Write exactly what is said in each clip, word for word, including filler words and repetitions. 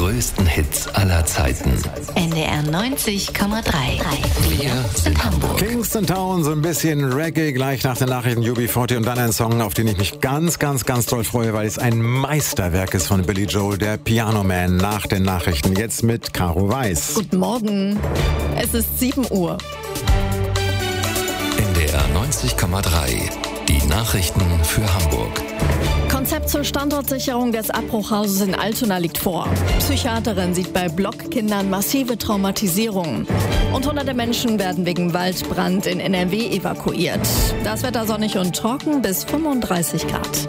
größten Hits aller Zeiten. N D R neunzig Komma drei. Wir sind Hamburg. Kingston Town, so ein bisschen Reggae, gleich nach den Nachrichten U B vierzig und dann ein Song, auf den ich mich ganz, ganz, ganz toll freue, weil es ein Meisterwerk ist von Billy Joel, der Piano Man, nach den Nachrichten. Jetzt mit Caro Weiß. Guten Morgen. Es ist sieben Uhr. N D R neunzig Komma drei. Die Nachrichten für Hamburg. Konzept zur Standortsicherung des Abbruchhauses in Altona liegt vor. Psychiaterin sieht bei Blockkindern massive Traumatisierungen. Und hunderte Menschen werden wegen Waldbrand in N R W evakuiert. Das Wetter sonnig und trocken bis fünfunddreißig Grad.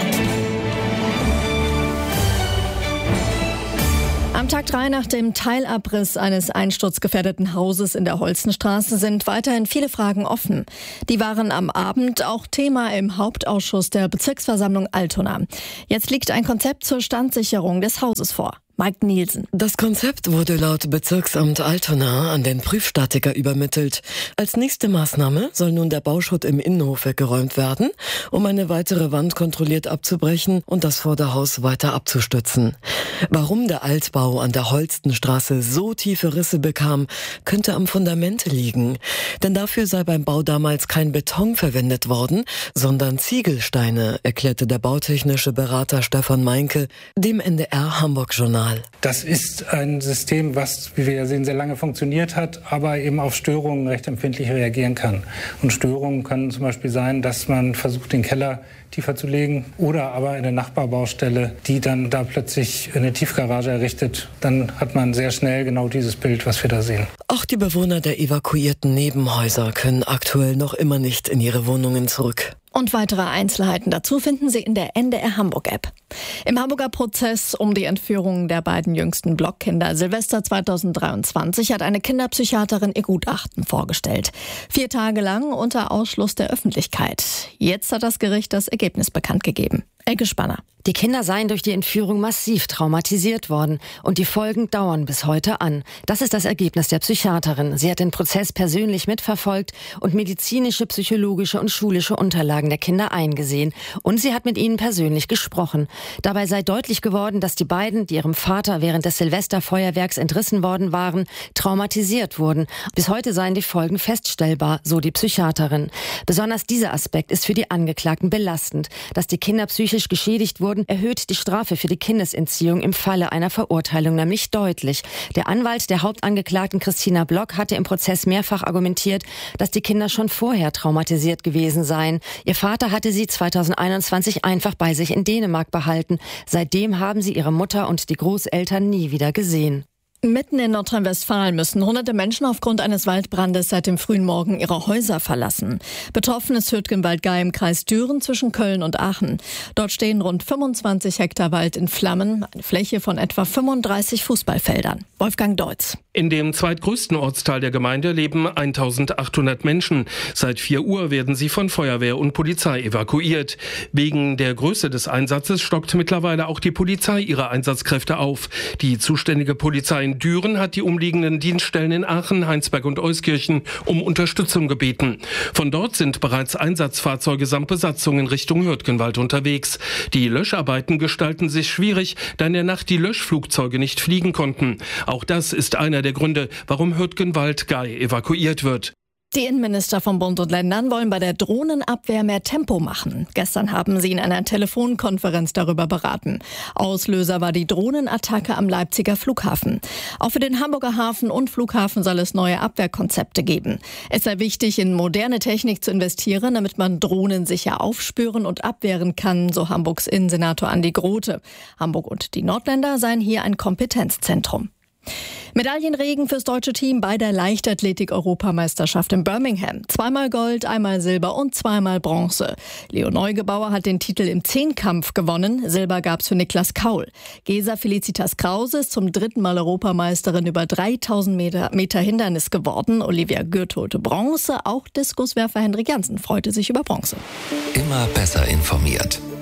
Am Tag drei nach dem Teilabriss eines einsturzgefährdeten Hauses in der Holzenstraße sind weiterhin viele Fragen offen. Die waren am Abend auch Thema im Hauptausschuss der Bezirksversammlung Altona. Jetzt liegt ein Konzept zur Standsicherung des Hauses vor. Mike Nielsen. Das Konzept wurde laut Bezirksamt Altona an den Prüfstatiker übermittelt. Als nächste Maßnahme soll nun der Bauschutt im Innenhof weggeräumt werden, um eine weitere Wand kontrolliert abzubrechen und das Vorderhaus weiter abzustützen. Warum der Altbau an der Holstenstraße so tiefe Risse bekam, könnte am Fundament liegen. Denn dafür sei beim Bau damals kein Beton verwendet worden, sondern Ziegelsteine, erklärte der bautechnische Berater Stefan Meinke dem N D R Hamburg-Journal. Das ist ein System, was, wie wir ja sehen, sehr lange funktioniert hat, aber eben auf Störungen recht empfindlich reagieren kann. Und Störungen können zum Beispiel sein, dass man versucht, den Keller tiefer zu legen oder aber eine Nachbarbaustelle, die dann da plötzlich eine Tiefgarage errichtet. Dann hat man sehr schnell genau dieses Bild, was wir da sehen. Auch die Bewohner der evakuierten Nebenhäuser können aktuell noch immer nicht in ihre Wohnungen zurück. Und weitere Einzelheiten dazu finden Sie in der N D R Hamburg-App. Im Hamburger Prozess um die Entführung der beiden jüngsten Blockkinder Silvester zweitausenddreiundzwanzig hat eine Kinderpsychiaterin ihr Gutachten vorgestellt. Vier Tage lang unter Ausschluss der Öffentlichkeit. Jetzt hat das Gericht das Ergebnis bekannt gegeben. Elke Spanner. Die Kinder seien durch die Entführung massiv traumatisiert worden und die Folgen dauern bis heute an. Das ist das Ergebnis der Psychiaterin. Sie hat den Prozess persönlich mitverfolgt und medizinische, psychologische und schulische Unterlagen der Kinder eingesehen. Und sie hat mit ihnen persönlich gesprochen. Dabei sei deutlich geworden, dass die beiden, die ihrem Vater während des Silvesterfeuerwerks entrissen worden waren, traumatisiert wurden. Bis heute seien die Folgen feststellbar, so die Psychiaterin. Besonders dieser Aspekt ist für die Angeklagten belastend. Dass die Kinder psychisch geschädigt wurden, erhöht die Strafe für die Kindesentziehung im Falle einer Verurteilung nämlich deutlich. Der Anwalt der Hauptangeklagten Christina Block hatte im Prozess mehrfach argumentiert, dass die Kinder schon vorher traumatisiert gewesen seien. Ihr Vater hatte sie zweitausendeinundzwanzig einfach bei sich in Dänemark behalten. Seitdem haben sie ihre Mutter und die Großeltern nie wieder gesehen. Mitten in Nordrhein-Westfalen müssen hunderte Menschen aufgrund eines Waldbrandes seit dem frühen Morgen ihre Häuser verlassen. Betroffen ist Hürtgenwald-Gey im Kreis Düren zwischen Köln und Aachen. Dort stehen rund fünfundzwanzig Hektar Wald in Flammen, eine Fläche von etwa fünfunddreißig Fußballfeldern. Wolfgang Deutz. In dem zweitgrößten Ortsteil der Gemeinde leben eintausendachthundert Menschen. Seit vier Uhr werden sie von Feuerwehr und Polizei evakuiert. Wegen der Größe des Einsatzes stockt mittlerweile auch die Polizei ihre Einsatzkräfte auf. Die zuständige Polizei in Düren hat die umliegenden Dienststellen in Aachen, Heinsberg und Euskirchen um Unterstützung gebeten. Von dort sind bereits Einsatzfahrzeuge samt Besatzung in Richtung Hürtgenwald unterwegs. Die Löscharbeiten gestalten sich schwierig, da in der Nacht die Löschflugzeuge nicht fliegen konnten. Auch das ist einer der Gründe, warum Hürtgenwald-Gey evakuiert wird. Die Innenminister von Bund und Ländern wollen bei der Drohnenabwehr mehr Tempo machen. Gestern haben sie in einer Telefonkonferenz darüber beraten. Auslöser war die Drohnenattacke am Leipziger Flughafen. Auch für den Hamburger Hafen und Flughafen soll es neue Abwehrkonzepte geben. Es sei wichtig, in moderne Technik zu investieren, damit man Drohnen sicher aufspüren und abwehren kann, so Hamburgs Innensenator Andi Grote. Hamburg und die Nordländer seien hier ein Kompetenzzentrum. Medaillenregen fürs deutsche Team bei der Leichtathletik-Europameisterschaft in Birmingham. Zweimal Gold, einmal Silber und zweimal Bronze. Leo Neugebauer hat den Titel im Zehnkampf gewonnen. Silber gab's für Niklas Kaul. Gesa Felicitas Krause ist zum dritten Mal Europameisterin über dreitausend Meter, Meter Hindernis geworden. Olivia Gürt holte Bronze. Auch Diskuswerfer Hendrik Jansen freute sich über Bronze. Immer besser informiert.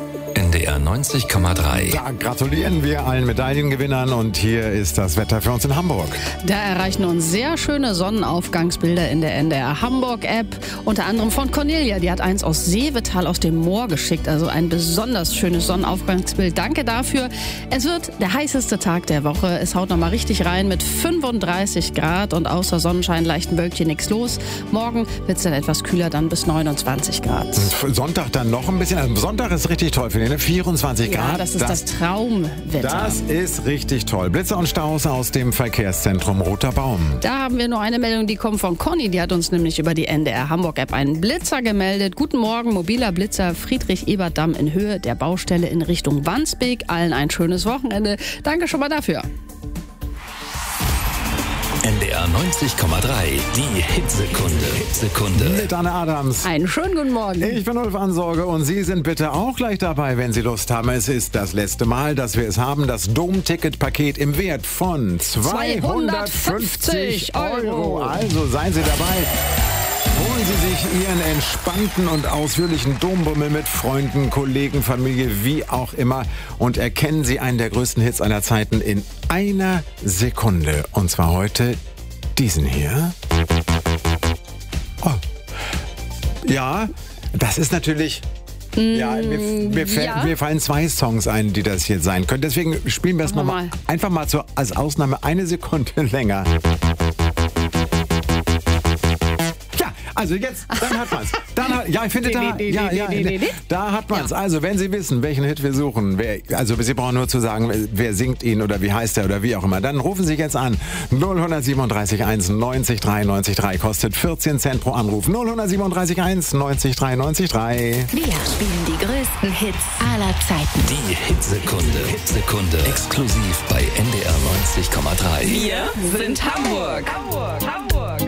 N D R neunzig Komma drei. Da gratulieren wir allen Medaillengewinnern und hier ist das Wetter für uns in Hamburg. Da erreichen uns sehr schöne Sonnenaufgangsbilder in der N D R Hamburg-App. Unter anderem von Cornelia, die hat eins aus Seevetal aus dem Moor geschickt. Also ein besonders schönes Sonnenaufgangsbild. Danke dafür. Es wird der heißeste Tag der Woche. Es haut nochmal richtig rein mit fünfunddreißig Grad und außer Sonnenschein, leichten Wölkchen nichts los. Morgen wird es dann etwas kühler, dann bis neunundzwanzig Grad. Sonntag dann noch ein bisschen. Also Sonntag ist richtig toll für den, vierundzwanzig Grad. Ja, das ist das, das Traumwetter. Das ist richtig toll. Blitze und Staus aus dem Verkehrszentrum Roter Baum. Da haben wir nur eine Meldung, die kommt von Conny. Die hat uns nämlich über die N D R Hamburg-App einen Blitzer gemeldet. Guten Morgen, mobiler Blitzer Friedrich-Ebert-Damm in Höhe der Baustelle in Richtung Wandsbek. Allen ein schönes Wochenende. Danke schon mal dafür. N D R neunzig Komma drei, die Hitsekunde. Hitsekunde. Mit Anne Adams. Einen schönen guten Morgen. Ich bin Ulf Ansorge und Sie sind bitte auch gleich dabei, wenn Sie Lust haben. Es ist das letzte Mal, dass wir es haben. Das Dom-Ticket-Paket im Wert von zweihundertfünfzig Euro. Also seien Sie dabei. Holen Sie sich Ihren entspannten und ausführlichen Dombummel mit Freunden, Kollegen, Familie, wie auch immer und erkennen Sie einen der größten Hits aller Zeiten in einer Sekunde. Und zwar heute diesen hier. Oh. Ja, das ist natürlich... Ja, mir, mir, ja. mir fallen zwei Songs ein, die das hier sein können. Deswegen spielen wir es nochmal mal. einfach mal zur, als Ausnahme eine Sekunde länger. Also jetzt, dann hat man's. Dann hat, ja, ich finde da, ja, ja, da hat man's. Also wenn Sie wissen, welchen Hit wir suchen, wer, also Sie brauchen nur zu sagen, wer singt ihn oder wie heißt er oder wie auch immer, dann rufen Sie jetzt an. null sieben drei eins neunzig drei neunzig drei kostet vierzehn Cent pro Anruf. null sieben drei eins neunzig drei neunzig drei. Wir spielen die größten Hits aller Zeiten. Die Hitsekunde. Hitsekunde. Exklusiv bei N D R neunzig Komma drei. Wir sind Hamburg. Hamburg. Hamburg.